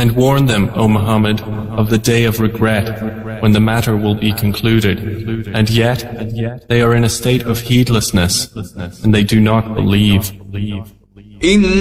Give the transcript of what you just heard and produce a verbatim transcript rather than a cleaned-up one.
And warn them, O Muhammad, of the day of regret, when the matter will be concluded. And yet, they are in a state of heedlessness, and they do not believe.